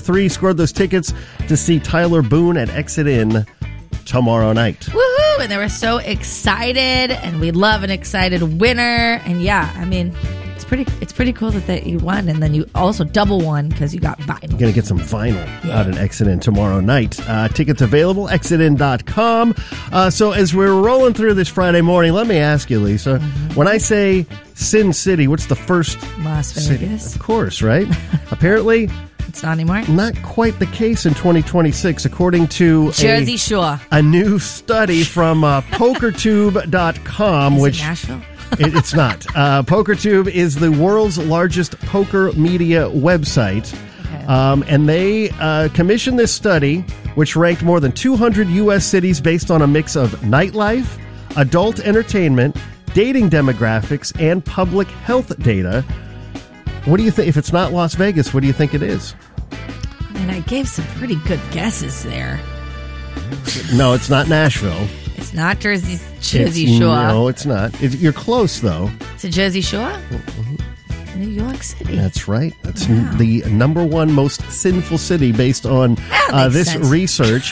3 scored those tickets to see Tyler Boone at Exit In tomorrow night. Woohoo! And they were so excited, and we love an excited winner. And yeah, I mean, it's pretty cool that you won, and then you also double won because you got vinyl. You're going to get some vinyl out at Exit In tomorrow night. Tickets available, exitin.com. So as we're rolling through this Friday morning, let me ask you, Lisa, when I say Sin City, what's the first Las Vegas? City? Of course, right? Apparently, it's not anymore. Not quite the case in 2026, according to Jersey Shore. A new study from PokerTube.com, Is it Nashville? It's not. PokerTube is the world's largest poker media website. Okay. And they commissioned this study, which ranked more than 200 U.S. cities based on a mix of nightlife, adult entertainment, dating demographics, and public health data. What do you think? If it's not Las Vegas, what do you think it is? I mean, I gave some pretty good guesses there. No, it's not Nashville. It's not Jersey Shore. No, it's not. You're close, though. It's a Jersey Shore? Mm-hmm. New York City. That's right. That's the number one most sinful city based on this research.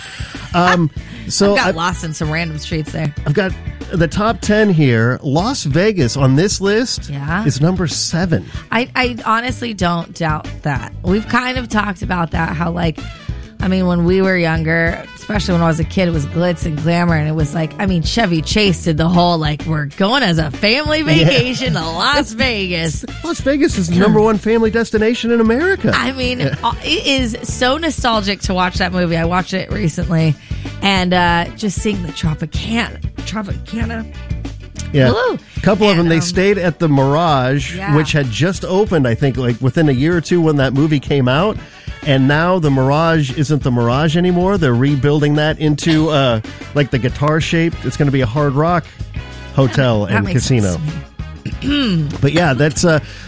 So I've got lost in some random streets there. I've got the top 10 here. Las Vegas on this list is number 7. I honestly don't doubt that. We've kind of talked about that, how when we were younger, especially when I was a kid, it was glitz and glamour, and it was Chevy Chase did the whole, we're going as a family vacation to Las Vegas. Las Vegas is the number one family destination in America. I mean, it is so nostalgic to watch that movie. I watched it recently, and just seeing the Tropicana. Yeah, Woo! A couple of them, they stayed at the Mirage, which had just opened, I think, within a year or two when that movie came out. And now the Mirage isn't the Mirage anymore. They're rebuilding that into the guitar shape. It's going to be a Hard Rock hotel and casino. But yeah, that's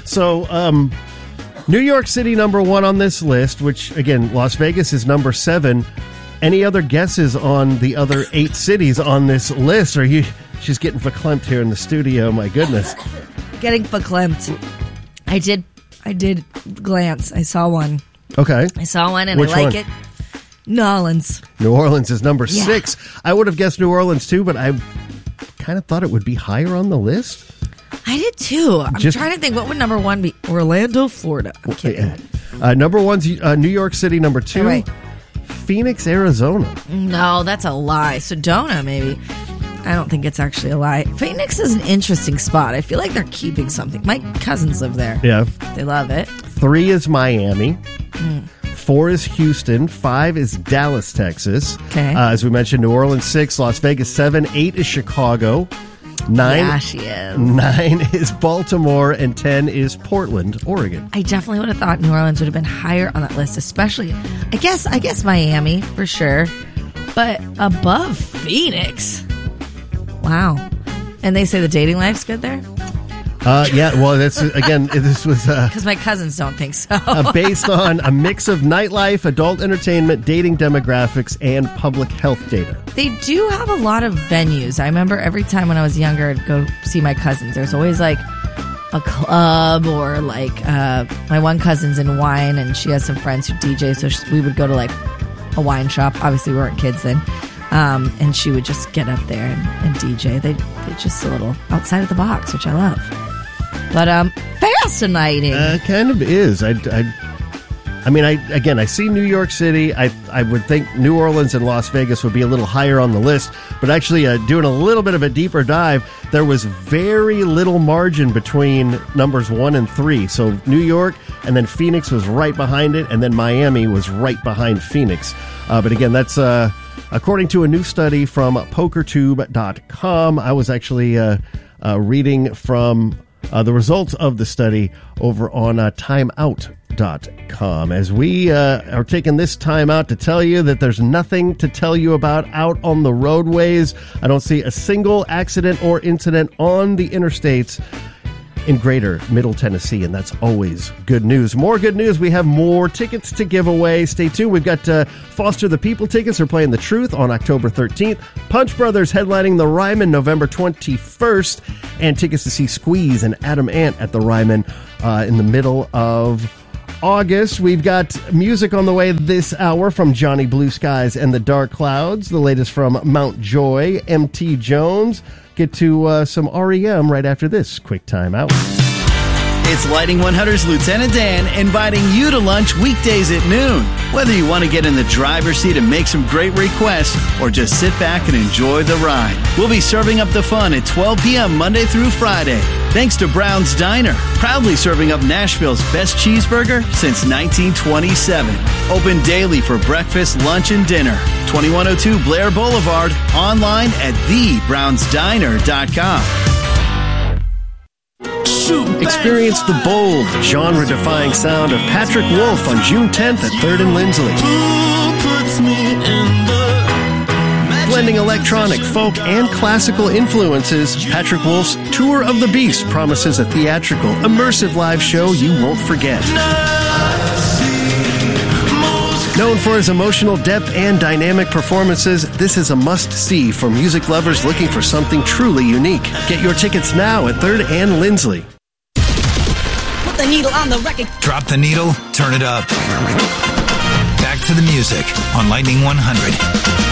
New York City number 1 on this list, which again, Las Vegas is number 7. Any other guesses on the other 8 cities on this list? She's getting verklempt here in the studio. My goodness. Getting verklempt. I did glance. I saw one. Okay. I saw one and Which I like one? it. New Orleans. New Orleans is number 6. I would have guessed New Orleans too, but I kind of thought it would be higher on the list. I did too. I'm trying to think, what would number 1 be? Orlando, Florida. I'm kidding. Number 1's New York City. Number 2, right. Phoenix, Arizona. No, that's a lie. Sedona, maybe. I don't think it's actually a lie. Phoenix is an interesting spot. I feel like they're keeping something. My cousins live there. Yeah. They love it. 3 is Miami. 4 is Houston. 5 is Dallas, Texas. Okay. As we mentioned, New Orleans 6, Las Vegas 7, 8 is Chicago. 9, yeah, she is. 9 is Baltimore, and 10 is Portland, Oregon. I definitely would have thought New Orleans would have been higher on that list, especially, I guess Miami for sure, but above Phoenix. Wow. And they say the dating life's good there? Yeah, well, that's, again, this was... Because my cousins don't think so. Based on a mix of nightlife, adult entertainment, dating demographics, and public health data. They do have a lot of venues. I remember every time when I was younger, I'd go see my cousins. There's always a club or my one cousin's in wine, and she has some friends who DJ, so we would go to a wine shop. Obviously, we weren't kids then. And she would just get up there and DJ. They're just a little outside of the box, which I love. But fascinating. Kind of is. I see New York City. I would think New Orleans and Las Vegas would be a little higher on the list. But actually, doing a little bit of a deeper dive, there was very little margin between numbers 1 and 3. So New York, and then Phoenix was right behind it, and then Miami was right behind Phoenix. But again, that's according to a new study from PokerTube.com. I was actually reading from the results of the study over on timeout.com, as we are taking this time out to tell you that there's nothing to tell you about out on the roadways. I don't see a single accident or incident on the interstates in greater Middle Tennessee, and that's always good news. More good news. We have more tickets to give away. Stay tuned. We've got Foster the People tickets. They're playing The Truth on October 13th. Punch Brothers headlining the Ryman November 21st, and tickets to see Squeeze and Adam Ant at the Ryman in the middle of August. We've got music on the way this hour from Johnny Blue Skies and the Dark Clouds. The latest from Mount Joy, MT Jones. Get to some REM right after this quick time out. It's Lighting 100's Lieutenant Dan inviting you to lunch weekdays at noon. Whether you want to get in the driver's seat and make some great requests or just sit back and enjoy the ride, we'll be serving up the fun at 12 p.m. Monday through Friday. Thanks to Brown's Diner, proudly serving up Nashville's best cheeseburger since 1927. Open daily for breakfast, lunch, and dinner. 2102 Blair Boulevard, online at thebrownsdiner.com. Experience the bold, genre-defying sound of Patrick Wolf on June 10th at 3rd and Lindsley. Blending electronic, folk, and classical influences, Patrick Wolf's Tour of the Beast promises a theatrical, immersive live show you won't forget. Known for his emotional depth and dynamic performances, this is a must-see for music lovers looking for something truly unique. Get your tickets now at 3rd and Lindsley. Put the needle on the record. Drop the needle, turn it up. Back to the music on Lightning 100.